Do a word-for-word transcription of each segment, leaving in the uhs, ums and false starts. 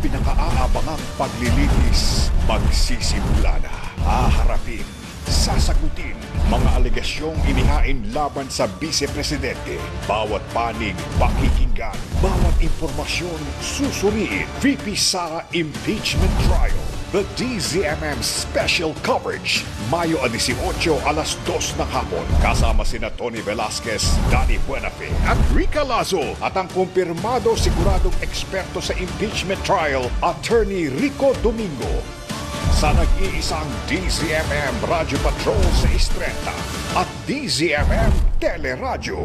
pinakaaabangang paglilitis magsisimula na. Haharapin, sasagutin mga alegasyong inihain laban sa Vice Presidente. Bawat panig pakikinggan, bawat impormasyon susuriin. V P Sara Impeachment Trial. The D Z M M Special Coverage, Mayo eighteen, alas dos ng hapon. Kasama sina Tony Velasquez, Danny Buenafe at Rica Lazo. At ang kumpirmado siguradong eksperto sa impeachment trial, Attorney Rico Domingo. Sa nag-iisang D Z M M Radio Patrol sa Istrenta at D Z M M Teleradyo.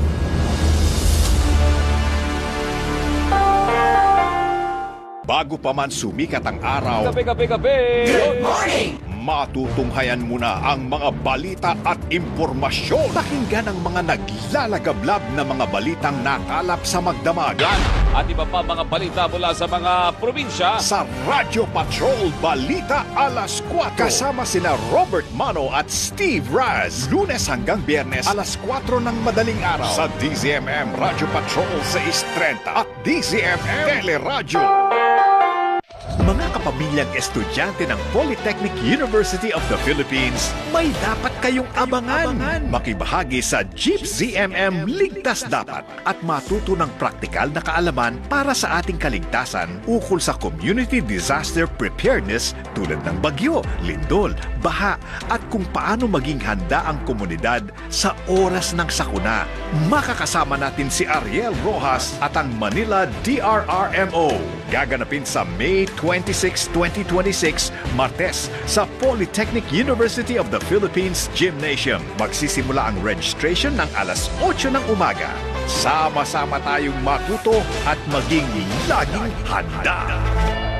Bago pa man sumikat ang araw, Kape, kape, kape! Good morning! Matutunghayan muna ang mga balita at impormasyon. Pakinggan ang mga naglalagablab na mga balitang nakalap sa magdamagan. At iba pa mga balita mula sa mga probinsya. Sa Radio Patrol Balita alas kwatro. Kasama sina Robert Mano at Steve Raz. Lunes hanggang Biyernes alas kwatro ng madaling araw. Sa D Z M M Radio Patrol sa Istrenta at D Z M M Teleradyo. Mga kapamilyang estudyante ng Polytechnic University of the Philippines, may dapat kayong abangan. Makibahagi sa Jeep Z M M Ligtas Dapat at matuto ng praktikal na kaalaman para sa ating kaligtasan ukol sa community disaster preparedness tulad ng bagyo, lindol, baha at kung paano maging handa ang komunidad sa oras ng sakuna. Makakasama natin si Ariel Rojas at ang Manila D R R M O. Gaganapin sa May twenty-sixth, twenty twenty-six, Martes sa Polytechnic University of the Philippines Gymnasium. Magsisimula ang registration ng alas otso ng umaga. Sama-sama tayong matuto at maging laging handa.